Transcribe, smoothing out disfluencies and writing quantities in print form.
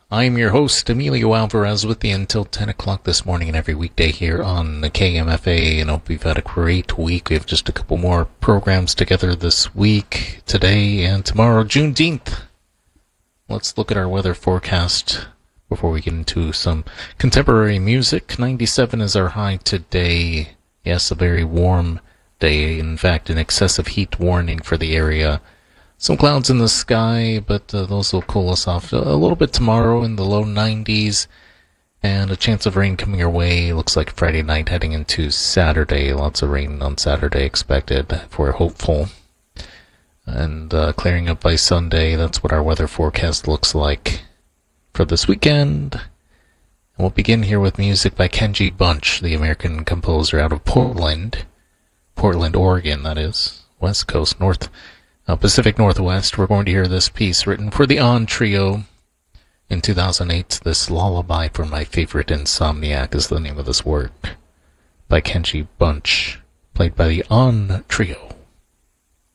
I'm your host, Emilio Alvarez, with you until 10 o'clock this morning and every weekday here on the KMFA, and hope you've had a great week. We have just a couple more programs together this week, today and tomorrow, Juneteenth. Let's look at our weather forecast before we get into some contemporary music. 97 is our high today. Yes, a very warm day. In fact, an excessive heat warning for the area. Some clouds in the sky, but those will cool us off a little bit tomorrow in the low 90s. And a chance of rain coming our way. Looks like Friday night heading into Saturday. Lots of rain on Saturday expected, if we're hopeful. And clearing up by Sunday. That's what our weather forecast looks like for this weekend. And we'll begin here with music by Kenji Bunch, the American composer out of Portland, Oregon, that is. West Coast, Pacific Northwest. We're going to hear this piece written for the On Trio in 2008. This Lullaby for My Favorite Insomniac is the name of this work by Kenji Bunch, played by the On Trio.